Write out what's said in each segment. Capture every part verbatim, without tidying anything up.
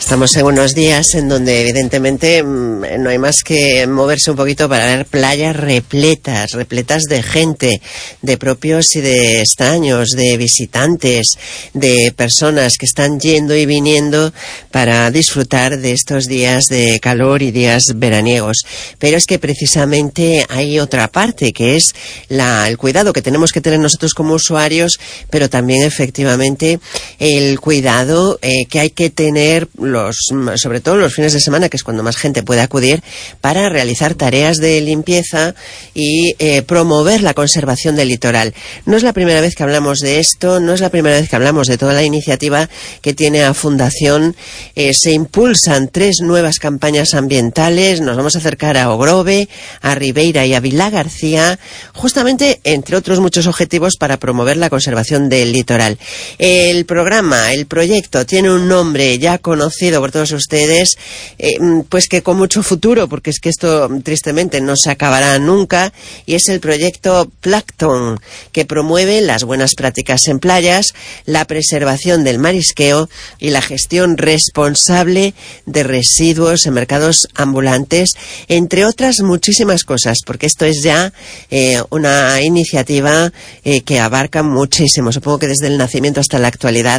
Estamos en unos días en donde evidentemente no hay más que moverse un poquito para ver playas repletas, repletas de gente, de propios y de extraños, de visitantes, de personas que están yendo y viniendo para disfrutar de estos días de calor y días veraniegos. Pero es que precisamente hay otra parte, que es la, el cuidado que tenemos que tener nosotros como usuarios, pero también efectivamente el cuidado eh, que hay que tener los, sobre todo los fines de semana, que es cuando más gente puede acudir, para realizar tareas de limpieza y eh, promover la conservación del litoral. No es la primera vez que hablamos de esto, no es la primera vez que hablamos de toda la iniciativa que tiene a Fundación. Eh, se impulsan tres nuevas campañas ambientales. Nos vamos a acercar a Ogrove, a Ribeira y a Vilagarcía, justamente entre otros muchos objetivos para promover la conservación del litoral. El programa, el proyecto tiene un nombre ya conocido por todos ustedes, eh, pues que con mucho futuro, porque es que esto tristemente no se acabará nunca, y es el proyecto Plancton, que promueve las buenas prácticas en playas, la preservación del marisqueo y la gestión responsable de residuos en mercados ambulantes, entre otras muchísimas cosas, porque esto es ya eh, una iniciativa eh, que abarca muchísimo. Supongo que desde el nacimiento hasta la actualidad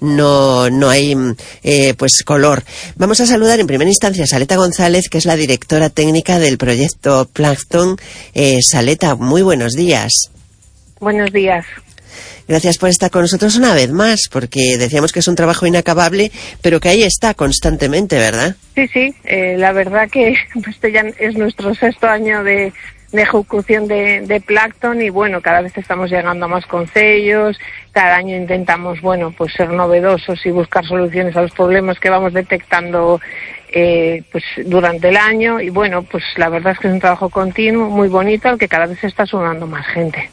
no, no hay eh, pues color. Vamos a saludar en primera instancia a Saleta González, que es la directora técnica del proyecto Plancton. Eh, Saleta, muy buenos días. Buenos días. Gracias por estar con nosotros una vez más, porque decíamos que es un trabajo inacabable, pero que ahí está constantemente, ¿verdad? Sí, sí, eh, la verdad que este ya es nuestro sexto año de, de ejecución de, de Plancton, y bueno, cada vez estamos llegando a más concellos, cada año intentamos, bueno, pues ser novedosos y buscar soluciones a los problemas que vamos detectando eh, pues durante el año, y bueno, pues la verdad es que es un trabajo continuo, muy bonito, al que cada vez se está sumando más gente.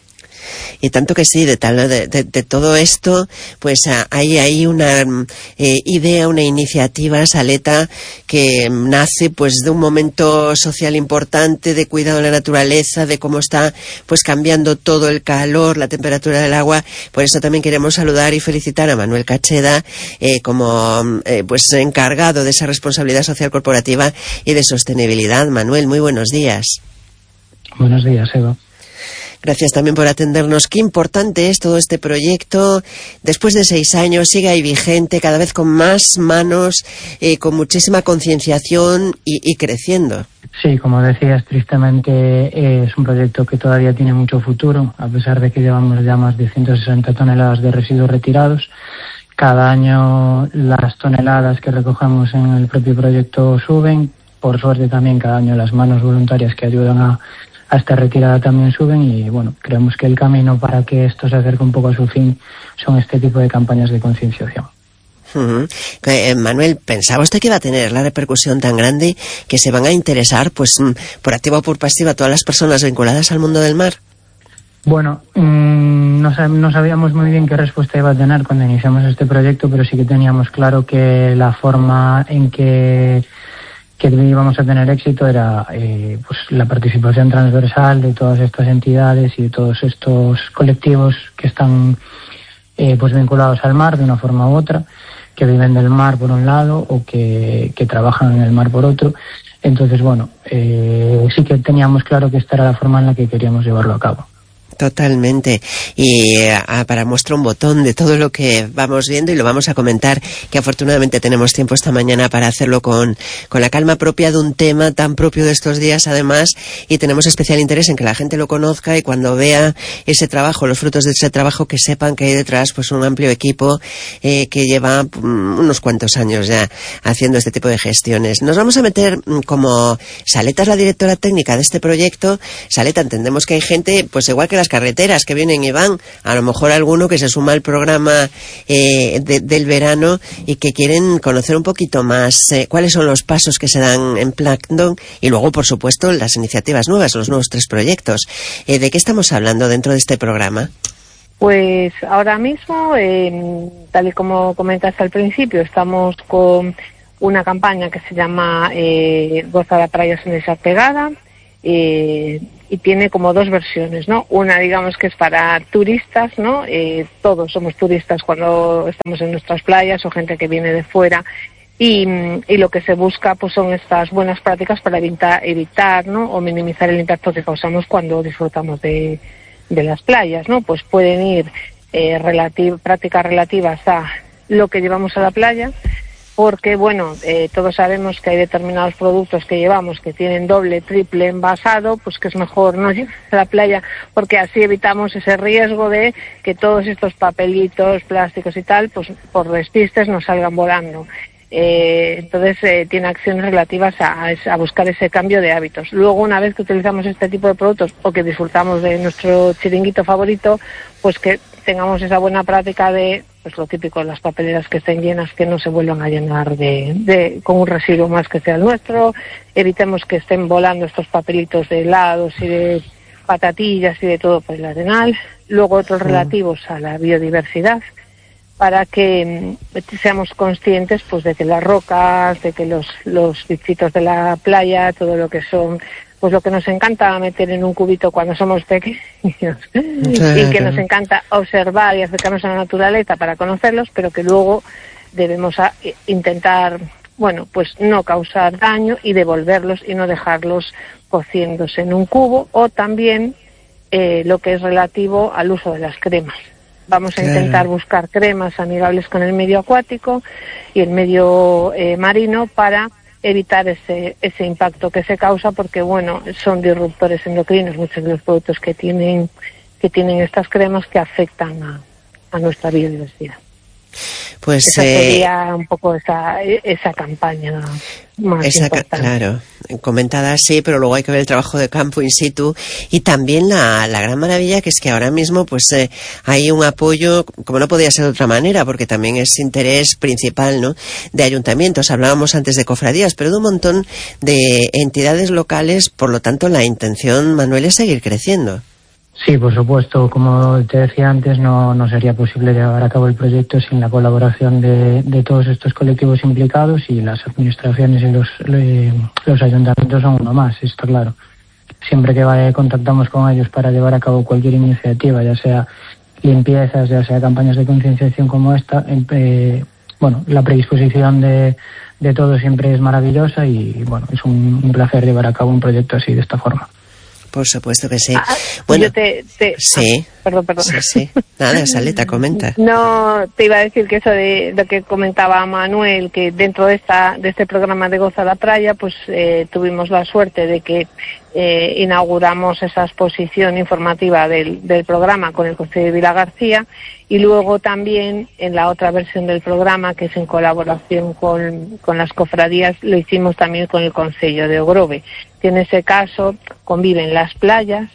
Y tanto que sí, de, tal, de, de, de todo esto, pues hay, hay una eh, idea, una iniciativa, Saleta, que nace pues de un momento social importante, de cuidado de la naturaleza, de cómo está pues cambiando todo el calor, la temperatura del agua. Por eso también queremos saludar y felicitar a Manuel Cacheda eh, como eh, pues encargado de esa responsabilidad social corporativa y de sostenibilidad. Manuel, muy buenos días. Buenos días, Eva. Gracias también por atendernos. Qué importante es todo este proyecto. Después de seis años sigue ahí vigente, cada vez con más manos, eh, con muchísima concienciación y, y creciendo. Sí, como decías, tristemente eh, es un proyecto que todavía tiene mucho futuro, a pesar de que llevamos ya más de ciento sesenta toneladas de residuos retirados. Cada año las toneladas que recogemos en el propio proyecto suben. Por suerte también cada año las manos voluntarias que ayudan a a esta retirada también suben, y bueno, creemos que el camino para que esto se acerque un poco a su fin son este tipo de campañas de concienciación. Uh-huh. eh, Manuel, ¿pensaba usted que iba a tener la repercusión tan grande que se van a interesar pues por activa o por pasiva todas las personas vinculadas al mundo del mar? Bueno, mmm, no, sab- no sabíamos muy bien qué respuesta iba a tener cuando iniciamos este proyecto, pero sí que teníamos claro que la forma en que que íbamos a tener éxito era eh, pues la participación transversal de todas estas entidades y de todos estos colectivos que están eh, pues vinculados al mar de una forma u otra, que viven del mar por un lado o que, que trabajan en el mar por otro. Entonces, bueno, eh, sí que teníamos claro que esta era la forma en la que queríamos llevarlo a cabo. Totalmente. Y eh, para muestra un botón de todo lo que vamos viendo, y lo vamos a comentar, que afortunadamente tenemos tiempo esta mañana para hacerlo con, con la calma propia de un tema tan propio de estos días, además, y tenemos especial interés en que la gente lo conozca, y cuando vea ese trabajo, los frutos de ese trabajo, que sepan que hay detrás pues un amplio equipo eh, que lleva um, unos cuantos años ya haciendo este tipo de gestiones. Nos vamos a meter, como Saleta es la directora técnica de este proyecto. Saleta, entendemos que hay gente, pues igual que las carreteras que vienen y van, a lo mejor alguno que se suma al programa eh, de, del verano y que quieren conocer un poquito más eh, cuáles son los pasos que se dan en Plancton, y luego por supuesto las iniciativas nuevas, los nuevos tres proyectos. Eh, ¿de qué estamos hablando dentro de este programa? Pues ahora mismo, eh, tal y como comentaste al principio, estamos con una campaña que se llama eh, Goza la playa sin desapegada, eh, y tiene como dos versiones, ¿no? Una, digamos, que es para turistas, ¿no? Eh, todos somos turistas cuando estamos en nuestras playas, o gente que viene de fuera Y, y lo que se busca pues son estas buenas prácticas para evitar, evitar ¿no? o minimizar el impacto que causamos cuando disfrutamos de, de las playas, ¿no? Pues pueden ir eh, relativ- prácticas relativas a lo que llevamos a la playa, porque bueno, eh, todos sabemos que hay determinados productos que llevamos que tienen doble, triple envasado, pues que es mejor no llevar a la playa, porque así evitamos ese riesgo de que todos estos papelitos, plásticos y tal, pues por despistes nos salgan volando. Eh, entonces eh, tiene acciones relativas a, a buscar ese cambio de hábitos. Luego, una vez que utilizamos este tipo de productos o que disfrutamos de nuestro chiringuito favorito, pues que tengamos esa buena práctica de, pues lo típico, las papeleras que estén llenas, que no se vuelvan a llenar de, de con un residuo más que sea el nuestro. Evitemos que estén volando estos papelitos de helados y de patatillas y de todo por el arenal. Luego otros relativos a la biodiversidad, para que seamos conscientes pues de que las rocas, de que los, los bichitos de la playa, todo lo que son, pues lo que nos encanta meter en un cubito cuando somos pequeños, claro. Y que nos encanta observar y acercarnos a la naturaleza para conocerlos, pero que luego debemos a, intentar, bueno, pues no causar daño y devolverlos y no dejarlos cociéndose en un cubo, o también eh, lo que es relativo al uso de las cremas. Vamos a intentar claro. buscar cremas amigables con el medio acuático y el medio eh, marino para evitar ese ese impacto que se causa, porque bueno, son disruptores endocrinos muchos de los productos que tienen que tienen estas cremas que afectan a, a nuestra biodiversidad. Pues esa eh, sería un poco esa esa campaña más esa, importante. Claro, comentada así, pero luego hay que ver el trabajo de campo in situ, y también la, la gran maravilla que es que ahora mismo pues eh, hay un apoyo, como no podía ser de otra manera, porque también es interés principal, ¿no?, de ayuntamientos. Hablábamos antes de cofradías, pero de un montón de entidades locales. Por lo tanto, la intención, Manuel, es seguir creciendo. Sí, por supuesto. Como te decía antes, no, no sería posible llevar a cabo el proyecto sin la colaboración de, de todos estos colectivos implicados, y las administraciones y los, le, los ayuntamientos son uno más, está claro. Siempre que vaya, contactamos con ellos para llevar a cabo cualquier iniciativa, ya sea limpiezas, ya sea campañas de concienciación como esta, eh, bueno, la predisposición de, de todos siempre es maravillosa, y bueno, es un, un placer llevar a cabo un proyecto así, de esta forma. Por supuesto que sí. Ah, bueno, yo te, te, sí. Ah, perdón, perdón. Sí, sí. Nada, Saleta, comenta. No, te iba a decir que eso de lo que comentaba Manuel, que dentro de esta de este programa de Goza la Playa, pues eh, tuvimos la suerte de que eh, inauguramos esa exposición informativa del, del programa con el Concello de Vilagarcía, y luego también en la otra versión del programa, que es en colaboración con, con las cofradías, lo hicimos también con el Concello de Ogrove. Que en ese caso conviven las playas,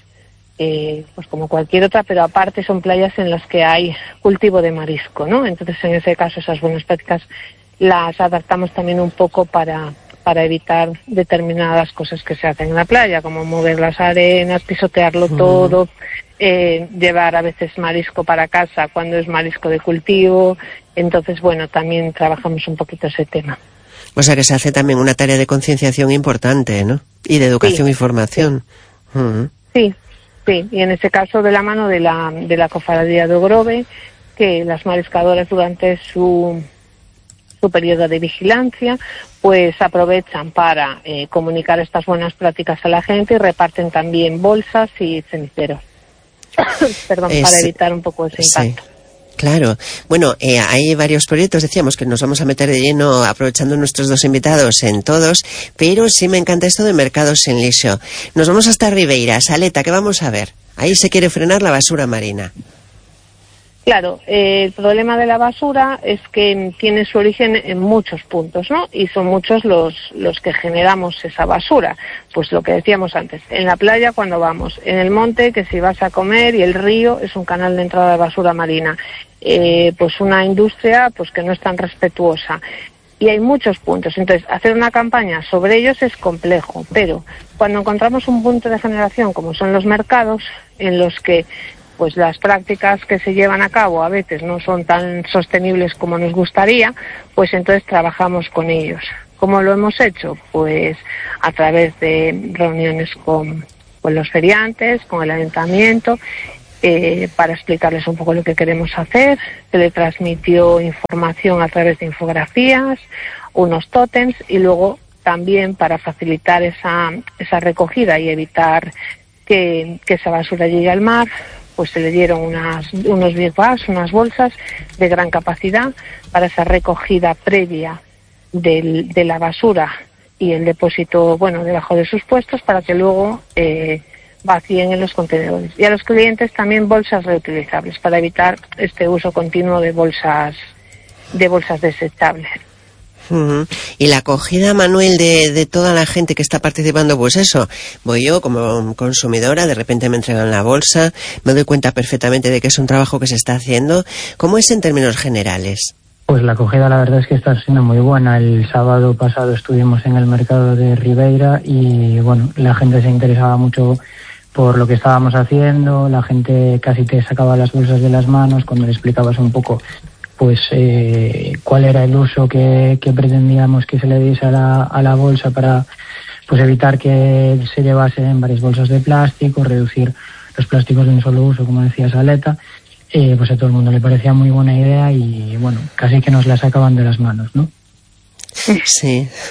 eh, pues como cualquier otra, pero aparte son playas en las que hay cultivo de marisco, ¿no? Entonces, en ese caso, esas buenas prácticas las adaptamos también un poco para, para evitar determinadas cosas que se hacen en la playa, como mover las arenas, pisotearlo uh-huh. todo, eh, llevar a veces marisco para casa cuando es marisco de cultivo. Entonces, bueno, también trabajamos un poquito ese tema. O sea que se hace también una tarea de concienciación importante, ¿no? Y de educación sí, y formación. Sí. Uh-huh. sí, sí, y en ese caso de la mano de la de la cofradía de Ogrove, que las mariscadoras durante su su periodo de vigilancia, pues aprovechan para eh, comunicar estas buenas prácticas a la gente, y reparten también bolsas y ceniceros. Perdón, es, para evitar un poco ese impacto. Sí. Claro. Bueno, eh, hay varios proyectos, decíamos que nos vamos a meter de lleno aprovechando nuestros dos invitados en todos, pero sí me encanta esto de mercados en lixo. Nos vamos hasta Ribeira. Saleta, ¿qué vamos a ver? Ahí se quiere frenar la basura marina. Claro, eh, el problema de la basura es que tiene su origen en muchos puntos, ¿no? Y son muchos los los que generamos esa basura. Pues lo que decíamos antes, en la playa cuando vamos, en el monte, que si vas a comer, y el río es un canal de entrada de basura marina. Eh, pues una industria pues que no es tan respetuosa. Y hay muchos puntos. Entonces, hacer una campaña sobre ellos es complejo, pero cuando encontramos un punto de generación, como son los mercados, en los que pues las prácticas que se llevan a cabo a veces no son tan sostenibles como nos gustaría, pues entonces trabajamos con ellos. ¿Cómo lo hemos hecho? Pues a través de reuniones con, con los feriantes, con el ayuntamiento, eh, para explicarles un poco lo que queremos hacer. Se le transmitió información a través de infografías, unos tótems, y luego también para facilitar esa, esa recogida y evitar que, que esa basura llegue al mar, pues se le dieron unas, unos big bags, unas bolsas de gran capacidad para esa recogida previa del, de la basura y el depósito, bueno, debajo de sus puestos, para que luego eh, vacíen en los contenedores. Y a los clientes también bolsas reutilizables para evitar este uso continuo de bolsas de bolsas desechables. Uh-huh. Y la acogida, Manuel, de, de toda la gente que está participando, pues eso, voy yo como consumidora, de repente me entregan la bolsa, me doy cuenta perfectamente de que es un trabajo que se está haciendo. ¿Cómo es en términos generales? Pues la acogida la verdad es que está siendo muy buena. El sábado pasado estuvimos en el mercado de Ribeira y bueno, la gente se interesaba mucho por lo que estábamos haciendo, la gente casi te sacaba las bolsas de las manos cuando le explicabas un poco pues eh, cuál era el uso que, que pretendíamos que se le diese a la, a la bolsa para pues evitar que se llevase en varias bolsas de plástico, reducir los plásticos de un solo uso, como decía Saleta. Eh, pues a todo el mundo le parecía muy buena idea y bueno, casi que nos la sacaban de las manos, ¿no? Sí,